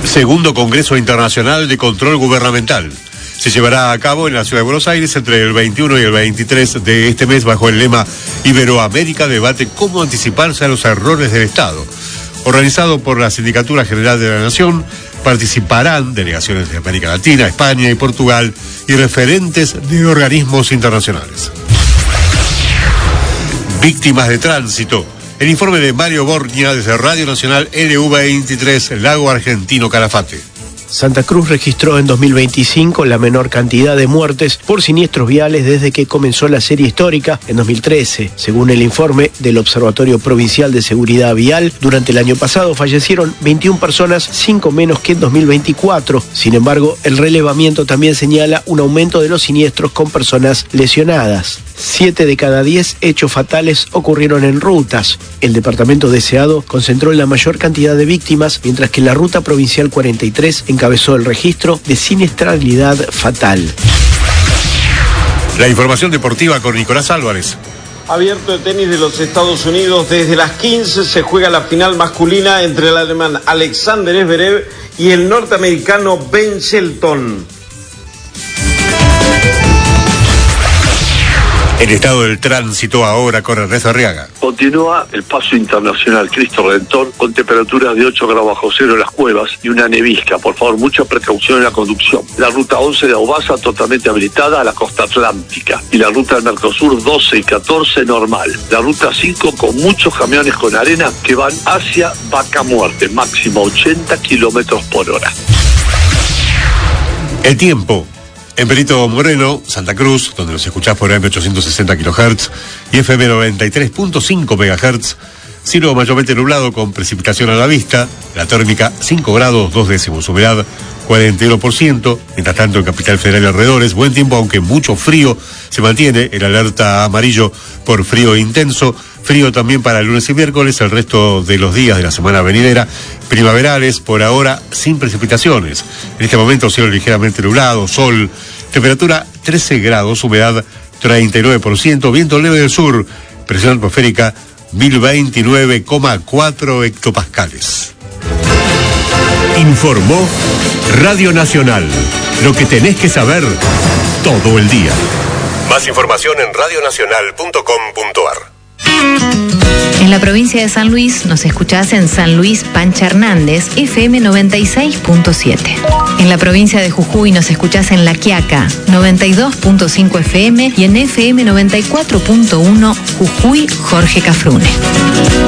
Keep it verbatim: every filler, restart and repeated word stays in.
Segundo Congreso Internacional de Control Gubernamental. Se llevará a cabo en la Ciudad de Buenos Aires entre el veintiuno y el veintitrés de este mes bajo el lema Iberoamérica debate cómo anticiparse a los errores del Estado. Organizado por la Sindicatura General de la Nación, participarán delegaciones de América Latina, España y Portugal y referentes de organismos internacionales. Víctimas de tránsito. El informe de Mario Borgna desde Radio Nacional N V veintitrés, Lago Argentino Calafate. Santa Cruz registró en dos mil veinticinco la menor cantidad de muertes por siniestros viales desde que comenzó la serie histórica en dos mil trece. Según el informe del Observatorio Provincial de Seguridad Vial, durante el año pasado fallecieron veintiuna personas, cinco menos que en dos mil veinticuatro. Sin embargo, el relevamiento también señala un aumento de los siniestros con personas lesionadas. Siete de cada diez hechos fatales ocurrieron en rutas. El departamento deseado concentró la mayor cantidad de víctimas, mientras que la ruta provincial cuarenta y tres encabezó el registro de siniestralidad fatal. La información deportiva con Nicolás Álvarez. Abierto de tenis de los Estados Unidos, desde las quince se juega la final masculina entre el alemán Alexander Zverev y el norteamericano Ben Shelton. El estado del tránsito ahora con Ernesto Arriaga. Continúa el paso internacional Cristo Redentor con temperaturas de ocho grados bajo cero en las cuevas y una nevisca. Por favor, mucha precaución en la conducción. La ruta once de Aubasa totalmente habilitada a la costa atlántica y la ruta del Mercosur doce y catorce normal. La ruta cinco con muchos camiones con arena que van hacia Vaca Muerte, máximo ochenta kilómetros por hora. El tiempo. En Perito Moreno, Santa Cruz, donde nos escuchás por A M ochocientos sesenta kilohertz y F M noventa y tres punto cinco megahertz, cielo mayormente nublado con precipitación a la vista, la térmica cinco grados, dos décimos, humedad cuarenta y uno por ciento, mientras tanto en Capital Federal y alrededores, buen tiempo aunque mucho frío, se mantiene el alerta amarillo por frío intenso, frío también para el lunes y miércoles, el resto de los días de la semana venidera, primaverales, por ahora sin precipitaciones. En este momento cielo ligeramente nublado, sol, temperatura trece grados, humedad treinta y nueve por ciento, viento leve del sur, presión atmosférica mil veintinueve coma cuatro hectopascales. Informó Radio Nacional. Lo que tenés que saber todo el día. Más información en radio nacional punto com punto ar. En la provincia de San Luis nos escuchás en San Luis Pancha Hernández, F M noventa y seis punto siete. En la provincia de Jujuy nos escuchás en La Quiaca, noventa y dos punto cinco F M y en F M noventa y cuatro punto uno Jujuy Jorge Cafrune.